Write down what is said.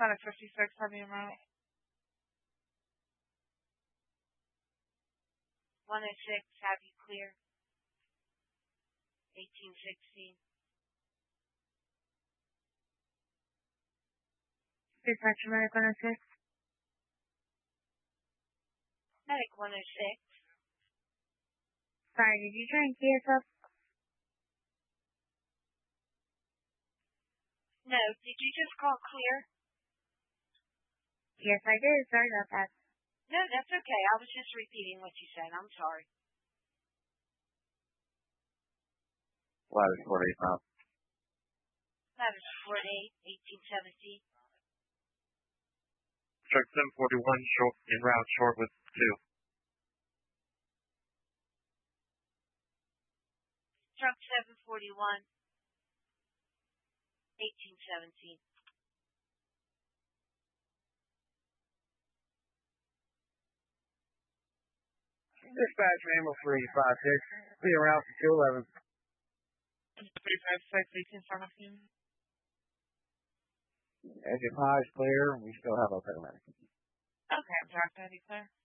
Planet 56, how do you route? 106, have you clear? 1816. Dispatch Medic 106. Medic 106. Sorry, did you try and key us up? No, did you just call clear? Yes, I did. Sorry about that. No, that's okay. I was just repeating what you said. I'm sorry. Lattice 48 now. Lattice 48, 1817. Truck 741 short en route, short with 2. Truck 741, 1817. Dispatch Mammal 356. Be around for 211. 356, 1817. Exit 5 is clear, and we still have our paramedic. Okay, I'm tracked. How do you clear?